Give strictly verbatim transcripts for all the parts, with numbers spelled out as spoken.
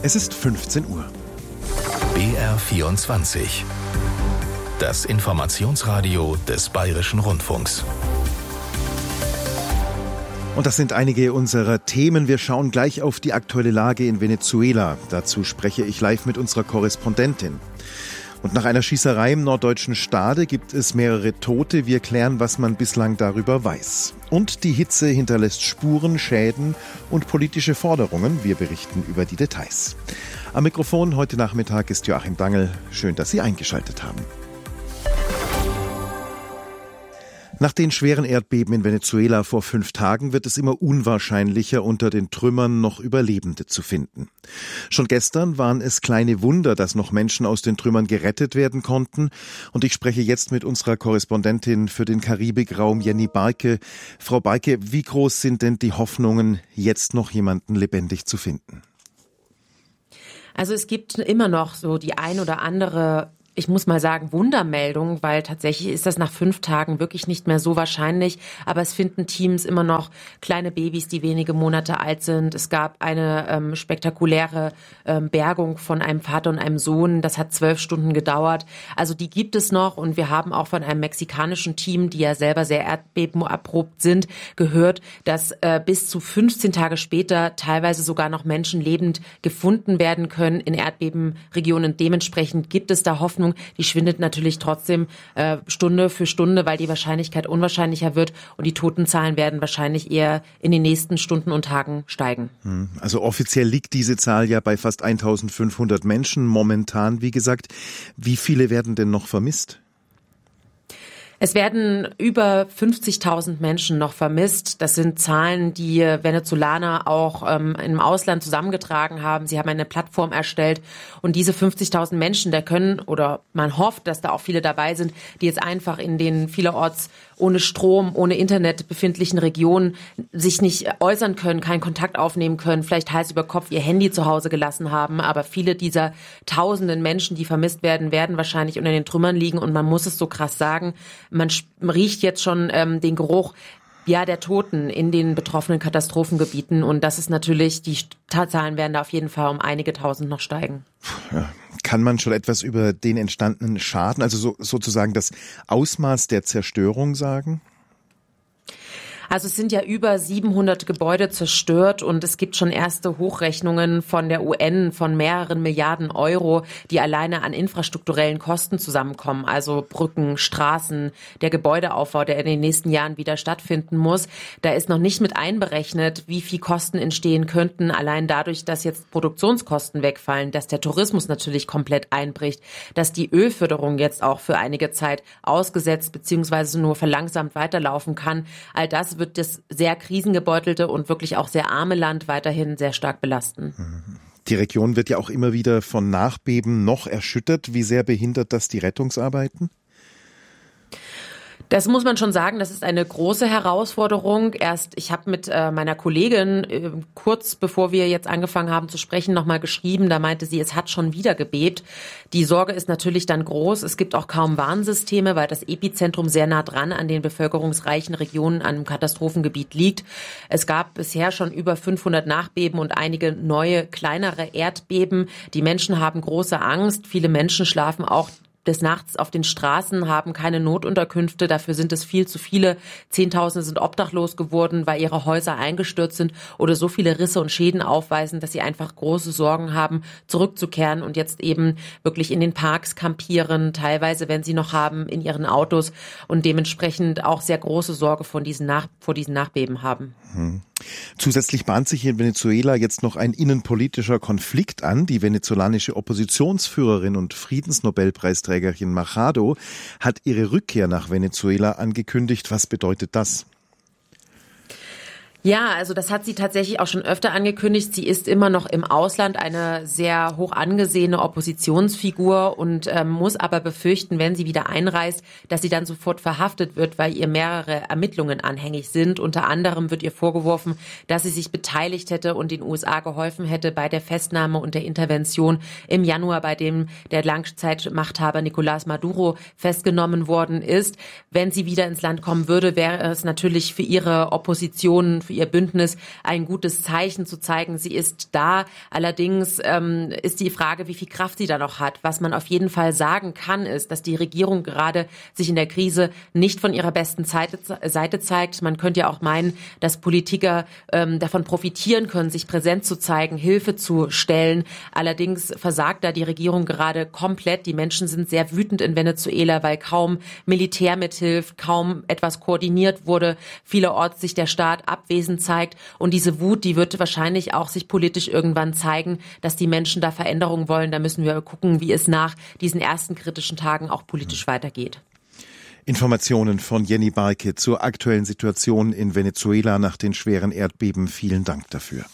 Es ist fünfzehn Uhr. B R vierundzwanzig. Das Informationsradio des Bayerischen Rundfunks. Und das sind einige unserer Themen. Wir schauen gleich auf die aktuelle Lage in Venezuela. Dazu spreche ich live mit unserer Korrespondentin. Und nach einer Schießerei im norddeutschen Stade gibt es mehrere Tote. Wir klären, was man bislang darüber weiß. Und die Hitze hinterlässt Spuren, Schäden und politische Forderungen. Wir berichten über die Details. Am Mikrofon heute Nachmittag ist Joachim Dangl. Schön, dass Sie eingeschaltet haben. Nach den schweren Erdbeben in Venezuela vor fünf Tagen wird es immer unwahrscheinlicher, unter den Trümmern noch Überlebende zu finden. Schon gestern waren es kleine Wunder, dass noch Menschen aus den Trümmern gerettet werden konnten. Und ich spreche jetzt mit unserer Korrespondentin für den Karibikraum, Jenny Barke. Frau Barke, wie groß sind denn die Hoffnungen, jetzt noch jemanden lebendig zu finden? Also es gibt immer noch so die ein oder andere, ich muss mal sagen, Wundermeldung, weil tatsächlich ist das nach fünf Tagen wirklich nicht mehr so wahrscheinlich. Aber es finden Teams immer noch kleine Babys, die wenige Monate alt sind. Es gab eine ähm, spektakuläre ähm, Bergung von einem Vater und einem Sohn. Das hat zwölf Stunden gedauert. Also die gibt es noch. Und wir haben auch von einem mexikanischen Team, die ja selber sehr erdbebenerprobt sind, gehört, dass äh, bis zu fünfzehn Tage später teilweise sogar noch Menschen lebend gefunden werden können in Erdbebenregionen. Dementsprechend gibt es da Hoffnung. Die schwindet natürlich trotzdem äh, Stunde für Stunde, weil die Wahrscheinlichkeit unwahrscheinlicher wird und die Totenzahlen werden wahrscheinlich eher in den nächsten Stunden und Tagen steigen. Also offiziell liegt diese Zahl ja bei fast eintausendfünfhundert Menschen momentan, wie gesagt. Wie viele werden denn noch vermisst? Es werden über fünfzigtausend Menschen noch vermisst. Das sind Zahlen, die Venezolaner auch ähm, im Ausland zusammengetragen haben. Sie haben eine Plattform erstellt und diese fünfzigtausend Menschen, da können, oder man hofft, dass da auch viele dabei sind, die jetzt einfach in den vielerorts ohne Strom, ohne Internet befindlichen Regionen sich nicht äußern können, keinen Kontakt aufnehmen können, vielleicht Hals über Kopf ihr Handy zu Hause gelassen haben. Aber viele dieser tausenden Menschen, die vermisst werden, werden wahrscheinlich unter den Trümmern liegen. Und man muss es so krass sagen, man riecht jetzt schon ähm, den Geruch ja, der Toten in den betroffenen Katastrophengebieten. Und das ist natürlich, die Zahlen werden da auf jeden Fall um einige tausend noch steigen. Ja. Kann man schon etwas über den entstandenen Schaden, also so, sozusagen das Ausmaß der Zerstörung sagen? Also es sind ja über siebenhundert Gebäude zerstört und es gibt schon erste Hochrechnungen von der U N von mehreren Milliarden Euro, die alleine an infrastrukturellen Kosten zusammenkommen. Also Brücken, Straßen, der Gebäudeaufbau, der in den nächsten Jahren wieder stattfinden muss. Da ist noch nicht mit einberechnet, wie viel Kosten entstehen könnten, allein dadurch, dass jetzt Produktionskosten wegfallen, dass der Tourismus natürlich komplett einbricht, dass die Ölförderung jetzt auch für einige Zeit ausgesetzt bzw. nur verlangsamt weiterlaufen kann. All das wird das sehr krisengebeutelte und wirklich auch sehr arme Land weiterhin sehr stark belasten. Die Region wird ja auch immer wieder von Nachbeben noch erschüttert. Wie sehr behindert das die Rettungsarbeiten? Das muss man schon sagen, das ist eine große Herausforderung. Erst, ich habe mit äh, meiner Kollegin äh, kurz bevor wir jetzt angefangen haben zu sprechen, nochmal geschrieben. Da meinte sie, es hat schon wieder gebebt. Die Sorge ist natürlich dann groß. Es gibt auch kaum Warnsysteme, weil das Epizentrum sehr nah dran an den bevölkerungsreichen Regionen am Katastrophengebiet liegt. Es gab bisher schon über fünfhundert Nachbeben und einige neue, kleinere Erdbeben. Die Menschen haben große Angst. Viele Menschen schlafen auch des Nachts auf den Straßen, haben keine Notunterkünfte. Dafür sind es viel zu viele. Zehntausende sind obdachlos geworden, weil ihre Häuser eingestürzt sind oder so viele Risse und Schäden aufweisen, dass sie einfach große Sorgen haben, zurückzukehren und jetzt eben wirklich in den Parks campieren, teilweise, wenn sie noch haben, in ihren Autos und dementsprechend auch sehr große Sorge vor diesen, Nach- vor diesen Nachbeben haben. Hm. Zusätzlich bahnt sich in Venezuela jetzt noch ein innenpolitischer Konflikt an. Die venezolanische Oppositionsführerin und Friedensnobelpreisträgerin Machado hat ihre Rückkehr nach Venezuela angekündigt. Was bedeutet das? Ja, also das hat sie tatsächlich auch schon öfter angekündigt. Sie ist immer noch im Ausland eine sehr hoch angesehene Oppositionsfigur und ähm, muss aber befürchten, wenn sie wieder einreist, dass sie dann sofort verhaftet wird, weil ihr mehrere Ermittlungen anhängig sind. Unter anderem wird ihr vorgeworfen, dass sie sich beteiligt hätte und den U S A geholfen hätte bei der Festnahme und der Intervention im Januar, bei dem der Langzeitmachthaber Nicolás Maduro festgenommen worden ist. Wenn sie wieder ins Land kommen würde, wäre es natürlich für ihre Opposition, für für ihr Bündnis ein gutes Zeichen zu zeigen. Sie ist da. Allerdings ähm, ist die Frage, wie viel Kraft sie da noch hat. Was man auf jeden Fall sagen kann, ist, dass die Regierung gerade sich in der Krise nicht von ihrer besten Seite, Seite zeigt. Man könnte ja auch meinen, dass Politiker ähm, davon profitieren können, sich präsent zu zeigen, Hilfe zu stellen. Allerdings versagt da die Regierung gerade komplett. Die Menschen sind sehr wütend in Venezuela, weil kaum Militär mithilft, kaum etwas koordiniert wurde, vielerorts sich der Staat abwesend zeigt. Und diese Wut, die wird wahrscheinlich auch sich politisch irgendwann zeigen, dass die Menschen da Veränderungen wollen. Da müssen wir gucken, wie es nach diesen ersten kritischen Tagen auch politisch weitergeht. Informationen von Jenny Barke zur aktuellen Situation in Venezuela nach den schweren Erdbeben. Vielen Dank dafür.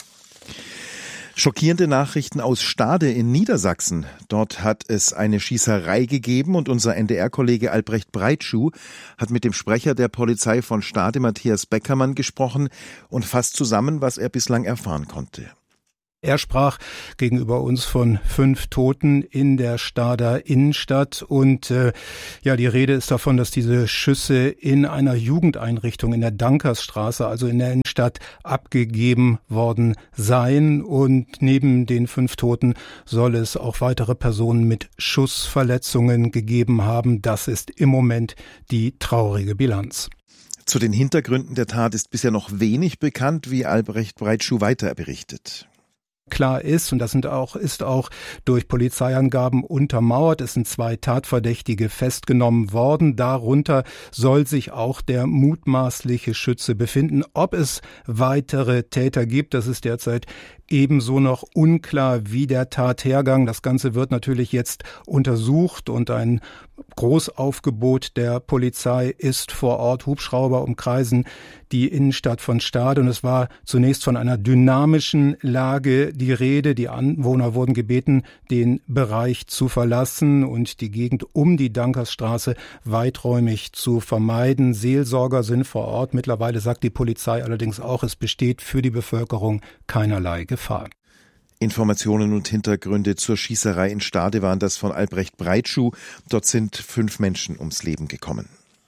Schockierende Nachrichten aus Stade in Niedersachsen. Dort hat es eine Schießerei gegeben und unser N D R-Kollege Albrecht Breitschuh hat mit dem Sprecher der Polizei von Stade, Matthias Beckermann, gesprochen und fasst zusammen, was er bislang erfahren konnte. Er sprach gegenüber uns von fünf Toten in der Stader Innenstadt und äh, ja, die Rede ist davon, dass diese Schüsse in einer Jugendeinrichtung in der Dankersstraße, also in der Innenstadt, abgegeben worden seien. Und neben den fünf Toten soll es auch weitere Personen mit Schussverletzungen gegeben haben. Das ist im Moment die traurige Bilanz. Zu den Hintergründen der Tat ist bisher noch wenig bekannt, wie Albrecht Breitschuh weiter berichtet. Klar ist, und das sind auch, ist auch durch Polizeiangaben untermauert, es sind zwei Tatverdächtige festgenommen worden. Darunter soll sich auch der mutmaßliche Schütze befinden. Ob es weitere Täter gibt, das ist derzeit ebenso noch unklar wie der Tathergang. Das Ganze wird natürlich jetzt untersucht und ein Großaufgebot der Polizei ist vor Ort. Hubschrauber umkreisen die Innenstadt von Stade und es war zunächst von einer dynamischen Lage die Rede. Die Anwohner wurden gebeten, den Bereich zu verlassen und die Gegend um die Dankersstraße weiträumig zu vermeiden. Seelsorger sind vor Ort. Mittlerweile sagt die Polizei allerdings auch, es besteht für die Bevölkerung keinerlei Gefahr. Informationen und Hintergründe zur Schießerei in Stade waren das von Albrecht Breitschuh. Dort sind fünf Menschen ums Leben gekommen.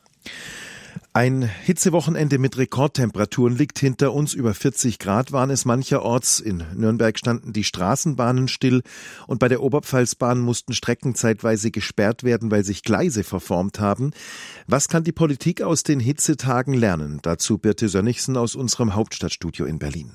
Ein Hitzewochenende mit Rekordtemperaturen liegt hinter uns. Über vierzig Grad waren es mancherorts. In Nürnberg standen die Straßenbahnen still und bei der Oberpfalzbahn mussten Strecken zeitweise gesperrt werden, weil sich Gleise verformt haben. Was kann die Politik aus den Hitzetagen lernen? Dazu Birte Sönnigsen aus unserem Hauptstadtstudio in Berlin.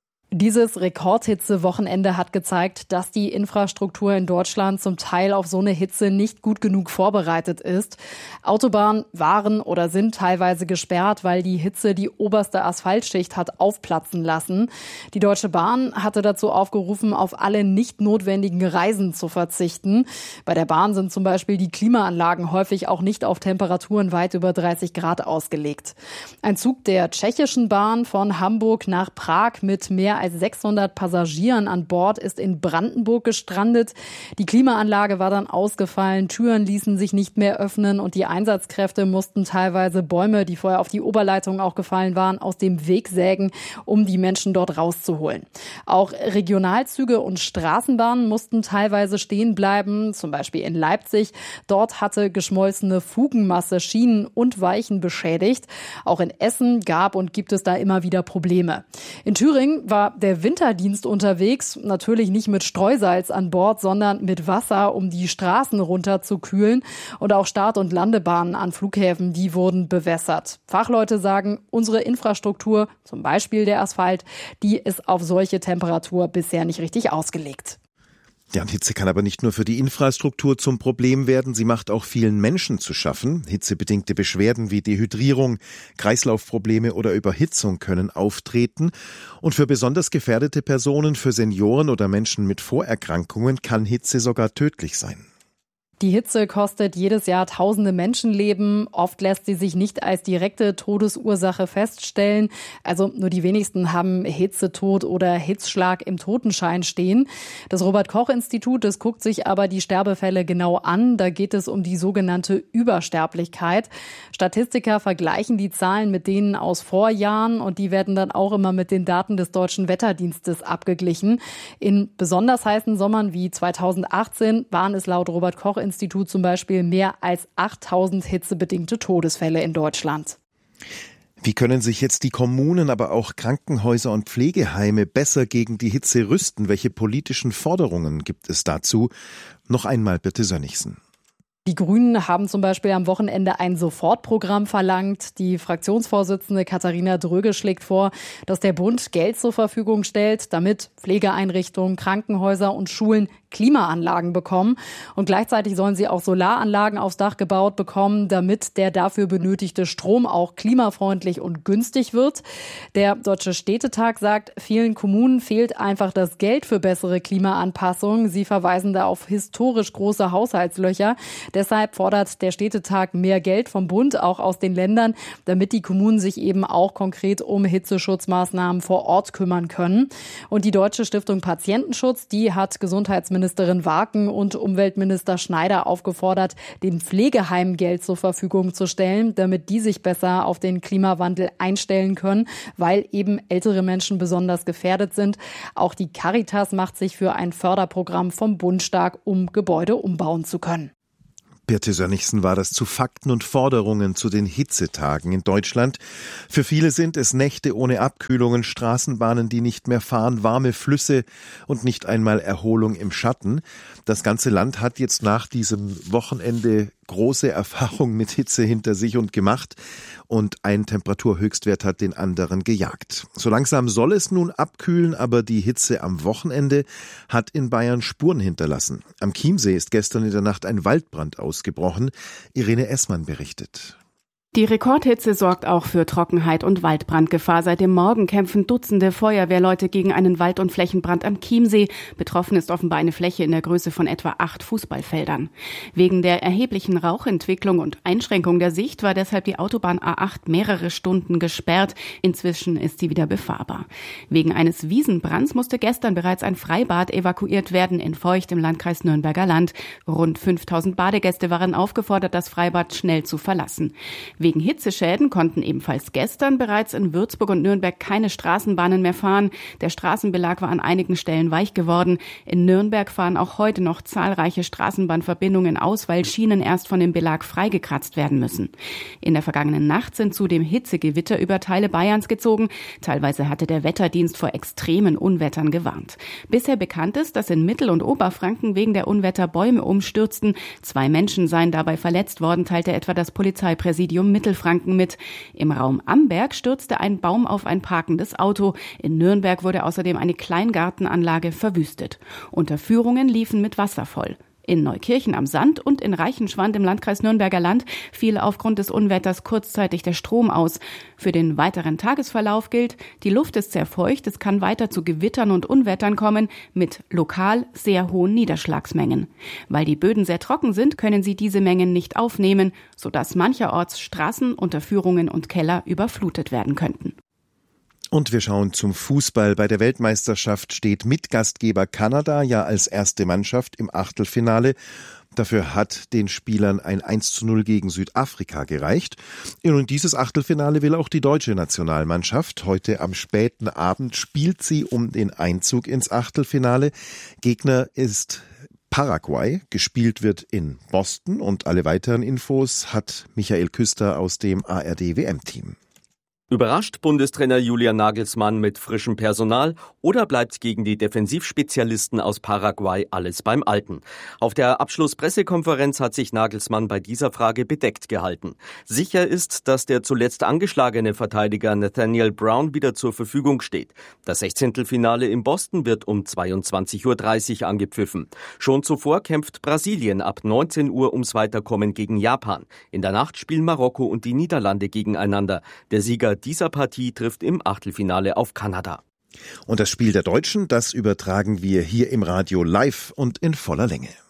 Dieses Rekordhitze-Wochenende hat gezeigt, dass die Infrastruktur in Deutschland zum Teil auf so eine Hitze nicht gut genug vorbereitet ist. Autobahnen waren oder sind teilweise gesperrt, weil die Hitze die oberste Asphaltschicht hat aufplatzen lassen. Die Deutsche Bahn hatte dazu aufgerufen, auf alle nicht notwendigen Reisen zu verzichten. Bei der Bahn sind zum Beispiel die Klimaanlagen häufig auch nicht auf Temperaturen weit über dreißig Grad ausgelegt. Ein Zug der tschechischen Bahn von Hamburg nach Prag mit mehr als sechshundert Passagieren an Bord ist in Brandenburg gestrandet. Die Klimaanlage war dann ausgefallen, Türen ließen sich nicht mehr öffnen und die Einsatzkräfte mussten teilweise Bäume, die vorher auf die Oberleitung auch gefallen waren, aus dem Weg sägen, um die Menschen dort rauszuholen. Auch Regionalzüge und Straßenbahnen mussten teilweise stehen bleiben, zum Beispiel in Leipzig. Dort hatte geschmolzene Fugenmasse Schienen und Weichen beschädigt. Auch in Essen gab und gibt es da immer wieder Probleme. In Thüringen war der Winterdienst unterwegs, natürlich nicht mit Streusalz an Bord, sondern mit Wasser, um die Straßen runterzukühlen. Und auch Start- und Landebahnen an Flughäfen, die wurden bewässert. Fachleute sagen, unsere Infrastruktur, zum Beispiel der Asphalt, die ist auf solche Temperatur bisher nicht richtig ausgelegt. Ja, und Hitze kann aber nicht nur für die Infrastruktur zum Problem werden, sie macht auch vielen Menschen zu schaffen. Hitzebedingte Beschwerden wie Dehydrierung, Kreislaufprobleme oder Überhitzung können auftreten. Und für besonders gefährdete Personen, für Senioren oder Menschen mit Vorerkrankungen kann Hitze sogar tödlich sein. Die Hitze kostet jedes Jahr tausende Menschenleben. Oft lässt sie sich nicht als direkte Todesursache feststellen. Also nur die wenigsten haben Hitzetod oder Hitzschlag im Totenschein stehen. Das Robert-Koch-Institut, das guckt sich aber die Sterbefälle genau an. Da geht es um die sogenannte Übersterblichkeit. Statistiker vergleichen die Zahlen mit denen aus Vorjahren und die werden dann auch immer mit den Daten des Deutschen Wetterdienstes abgeglichen. In besonders heißen Sommern wie zweitausendachtzehn waren es laut Robert-Koch-Institut Institut zum Beispiel mehr als achttausend hitzebedingte Todesfälle in Deutschland. Wie können sich jetzt die Kommunen, aber auch Krankenhäuser und Pflegeheime besser gegen die Hitze rüsten? Welche politischen Forderungen gibt es dazu? Noch einmal Birte Sönnigsen. Die Grünen haben zum Beispiel am Wochenende ein Sofortprogramm verlangt. Die Fraktionsvorsitzende Katharina Dröge schlägt vor, dass der Bund Geld zur Verfügung stellt, damit Pflegeeinrichtungen, Krankenhäuser und Schulen Klimaanlagen bekommen. Und gleichzeitig sollen sie auch Solaranlagen aufs Dach gebaut bekommen, damit der dafür benötigte Strom auch klimafreundlich und günstig wird. Der Deutsche Städtetag sagt, vielen Kommunen fehlt einfach das Geld für bessere Klimaanpassungen. Sie verweisen da auf historisch große Haushaltslöcher. Deshalb fordert der Städtetag mehr Geld vom Bund, auch aus den Ländern, damit die Kommunen sich eben auch konkret um Hitzeschutzmaßnahmen vor Ort kümmern können. Und die Deutsche Stiftung Patientenschutz, die hat Gesundheitsministerin Waken und Umweltminister Schneider aufgefordert, den Pflegeheimen Geld zur Verfügung zu stellen, damit die sich besser auf den Klimawandel einstellen können, weil eben ältere Menschen besonders gefährdet sind. Auch die Caritas macht sich für ein Förderprogramm vom Bund stark, um Gebäude umbauen zu können. Birte Sönnigsen war das zu Fakten und Forderungen zu den Hitzetagen in Deutschland. Für viele sind es Nächte ohne Abkühlungen, Straßenbahnen, die nicht mehr fahren, warme Flüsse und nicht einmal Erholung im Schatten. Das ganze Land hat jetzt nach diesem Wochenende große Erfahrung mit Hitze hinter sich und gemacht und ein Temperaturhöchstwert hat den anderen gejagt. So langsam soll es nun abkühlen, aber die Hitze am Wochenende hat in Bayern Spuren hinterlassen. Am Chiemsee ist gestern in der Nacht ein Waldbrand ausgebrochen. Irene Essmann berichtet. Die Rekordhitze sorgt auch für Trockenheit und Waldbrandgefahr. Seit dem Morgen kämpfen Dutzende Feuerwehrleute gegen einen Wald- und Flächenbrand am Chiemsee. Betroffen ist offenbar eine Fläche in der Größe von etwa acht Fußballfeldern. Wegen der erheblichen Rauchentwicklung und Einschränkung der Sicht war deshalb die Autobahn A acht mehrere Stunden gesperrt. Inzwischen ist sie wieder befahrbar. Wegen eines Wiesenbrands musste gestern bereits ein Freibad evakuiert werden in Feucht im Landkreis Nürnberger Land. Rund fünftausend Badegäste waren aufgefordert, das Freibad schnell zu verlassen. Wegen Hitzeschäden konnten ebenfalls gestern bereits in Würzburg und Nürnberg keine Straßenbahnen mehr fahren. Der Straßenbelag war an einigen Stellen weich geworden. In Nürnberg fahren auch heute noch zahlreiche Straßenbahnverbindungen aus, weil Schienen erst von dem Belag freigekratzt werden müssen. In der vergangenen Nacht sind zudem Hitzegewitter über Teile Bayerns gezogen. Teilweise hatte der Wetterdienst vor extremen Unwettern gewarnt. Bisher bekannt ist, dass in Mittel- und Oberfranken wegen der Unwetter Bäume umstürzten. Zwei Menschen seien dabei verletzt worden, teilte etwa das Polizeipräsidium Mittelfranken mit. Im Raum Amberg stürzte ein Baum auf ein parkendes Auto. In Nürnberg wurde außerdem eine Kleingartenanlage verwüstet. Unterführungen liefen mit Wasser voll. In Neukirchen am Sand und in Reichenschwand im Landkreis Nürnberger Land fiel aufgrund des Unwetters kurzzeitig der Strom aus. Für den weiteren Tagesverlauf gilt, die Luft ist sehr feucht, es kann weiter zu Gewittern und Unwettern kommen mit lokal sehr hohen Niederschlagsmengen. Weil die Böden sehr trocken sind, können sie diese Mengen nicht aufnehmen, sodass mancherorts Straßen, Unterführungen und Keller überflutet werden könnten. Und wir schauen zum Fußball. Bei der Weltmeisterschaft steht Mitgastgeber Kanada ja als erste Mannschaft im Achtelfinale. Dafür hat den Spielern ein eins zu null gegen Südafrika gereicht. Und dieses Achtelfinale will auch die deutsche Nationalmannschaft. Heute am späten Abend spielt sie um den Einzug ins Achtelfinale. Gegner ist Paraguay. Gespielt wird in Boston. Und alle weiteren Infos hat Michael Küster aus dem A R D W M-Team. Überrascht Bundestrainer Julian Nagelsmann mit frischem Personal oder bleibt gegen die Defensivspezialisten aus Paraguay alles beim Alten? Auf der Abschlusspressekonferenz hat sich Nagelsmann bei dieser Frage bedeckt gehalten. Sicher ist, dass der zuletzt angeschlagene Verteidiger Nathaniel Brown wieder zur Verfügung steht. Das Sechzehntelfinale in Boston wird um zweiundzwanzig Uhr dreißig angepfiffen. Schon zuvor kämpft Brasilien ab neunzehn Uhr ums Weiterkommen gegen Japan. In der Nacht spielen Marokko und die Niederlande gegeneinander. Der Sieger dieser Partie trifft im Achtelfinale auf Kanada. Und das Spiel der Deutschen, das übertragen wir hier im Radio live und in voller Länge.